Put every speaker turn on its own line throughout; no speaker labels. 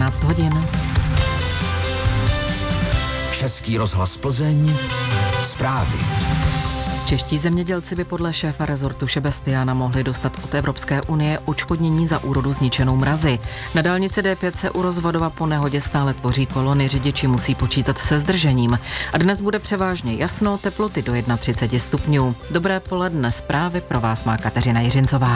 12 hodin.
Český rozhlas Plzeň, zprávy.
Čeští zemědělci by podle šéfa rezortu Šebestiána mohli dostat od Evropské unie odškodnění za úrodu zničenou mrazy. Na dálnici D5 se u Rozvadova po nehodě stále tvoří kolony, řidiči musí počítat se zdržením. A dnes bude převážně jasno, teploty do 31 stupňů. Dobré poledne, zprávy pro vás má Kateřina Jiřincová.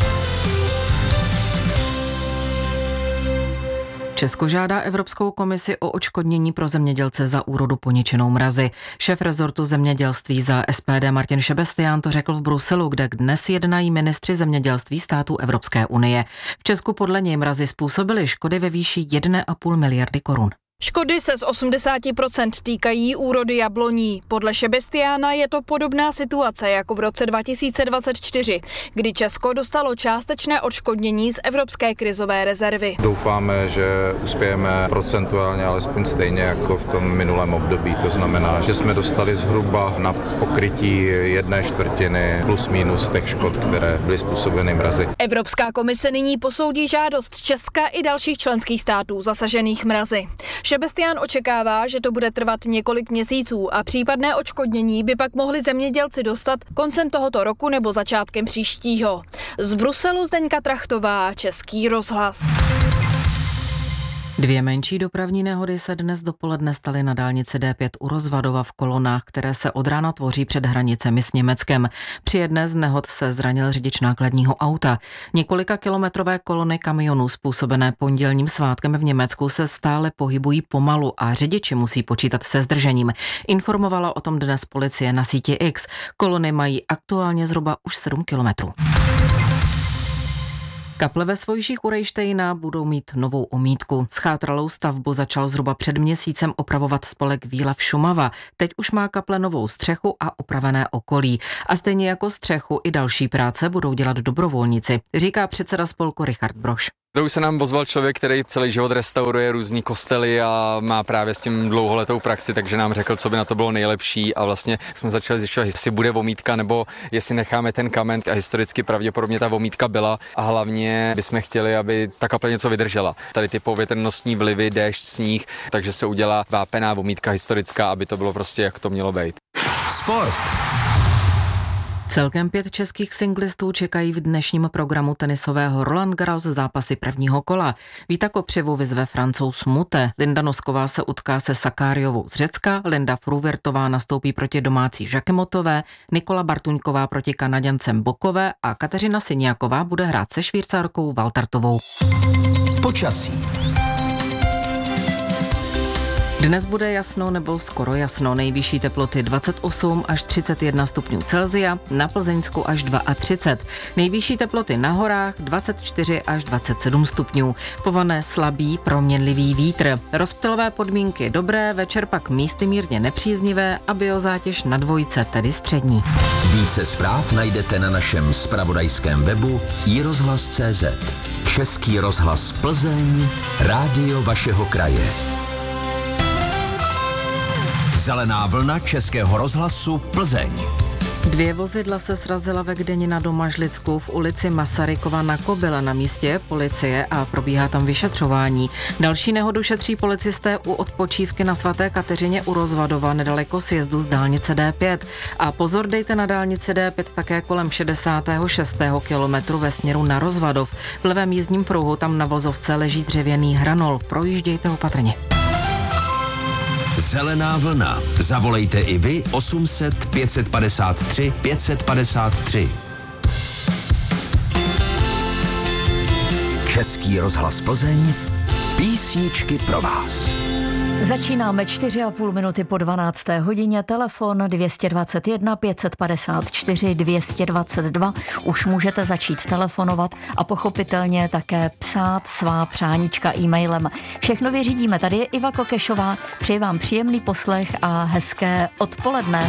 Česko žádá Evropskou komisi o odškodnění pro zemědělce za úrodu poničenou mrazy. Šéf rezortu zemědělství za SPD Martin Šebestián to řekl v Bruselu, kde dnes jednají ministři zemědělství států Evropské unie. V Česku podle něj mrazy způsobily škody ve výši 1,5 miliardy korun.
Škody se z 80% týkají úrody jabloní. Podle Šebestiána je to podobná situace jako v roce 2024, kdy Česko dostalo částečné odškodnění z Evropské krizové rezervy.
Doufáme, že uspějeme procentuálně alespoň stejně jako v tom minulém období. To znamená, že jsme dostali zhruba na pokrytí 1/4 plus minus těch škod, které byly způsobeny mrazy.
Evropská komise nyní posoudí žádost Česka i dalších členských států zasažených mrazy. Šebestián očekává, že to bude trvat několik měsíců a případné odškodnění by pak mohli zemědělci dostat koncem tohoto roku nebo začátkem příštího. Z Bruselu Zdeňka Trachtová, Český rozhlas.
2 menší dopravní nehody se dnes dopoledne staly na dálnici D5 u Rozvadova v kolonách, které se od rána tvoří před hranicemi s Německem. Při jedné z nehod se zranil řidič nákladního auta. Několika kilometrové kolony kamionů způsobené pondělním svátkem v Německu se stále pohybují pomalu a řidiči musí počítat se zdržením. Informovala o tom dnes policie na síti X. Kolony mají aktuálně zhruba už 7 kilometrů. Kaple ve Svojších u Rejštejna budou mít novou omítku. Schátralou stavbu začal zhruba před měsícem opravovat spolek Výlav Šumava. Teď už má kaple novou střechu a opravené okolí. A stejně jako střechu i další práce budou dělat dobrovolníci, říká předseda spolku Richard Brož.
To už se nám ozval člověk, který celý život restauruje různý kostely a má právě s tím dlouholetou praxi, takže nám řekl, co by na to bylo nejlepší a vlastně jsme začali zjišťovat, jestli bude omítka nebo jestli necháme ten kamen a historicky pravděpodobně ta omítka byla a hlavně bychom chtěli, aby ta kaple něco vydržela. Tady ty povětrnostní vlivy, déšť, sníh, takže se udělá vápená omítka historická, aby to bylo prostě jak to mělo být.
Sport.
Celkem 5 českých singlistů čekají v dnešním programu tenisového Roland Garros zápasy prvního kola. Víta Kopřivu vyzve Francouz Mute, Linda Nosková se utká se Sakáriovou z Řecka, Linda Fruvirtová nastoupí proti domácí Žakemotové, Nikola Bartuňková proti Kanaďance Bokové a Kateřina Syniaková bude hrát se Švýcarkou Valtartovou.
Počasí.
Dnes bude jasno nebo skoro jasno, nejvyšší teploty 28 až 31 stupňů Celsia, na Plzeňsku až 32. Nejvyšší teploty na horách 24 až 27 stupňů. Pované slabý proměnlivý vítr. Rozptylové podmínky dobré, večer pak místy mírně nepříznivé a biozátěž na 2, tedy střední.
Více zpráv najdete na našem zpravodajském webu iRozhlas.cz. Český rozhlas Plzeň, rádio vašeho kraje. Zelená vlna Českého rozhlasu Plzeň.
2 vozidla se srazila ve Gdyni na Domažlicku v ulici Masarykova na Kobyle. Na místě je policie a probíhá tam vyšetřování. Další nehodu šetří policisté u odpočívky na Svaté Kateřině u Rozvadova nedaleko sjezdu z dálnice D5. A pozor dejte na dálnici D5 také kolem 66. kilometru ve směru na Rozvadov. V levém jízdním pruhu tam na vozovce leží dřevěný hranol. Projíždějte opatrně.
Zelená vlna. Zavolejte i vy 800 553 553. Český rozhlas Plzeň. Písničky pro vás.
Začínáme 4,5 minuty po 12. hodině. Telefon 221 554 222. Už můžete začít telefonovat a pochopitelně také psát svá přáníčka e-mailem. Všechno vyřídíme. Tady je Iva Kokešová. Přeji vám příjemný poslech a hezké odpoledne.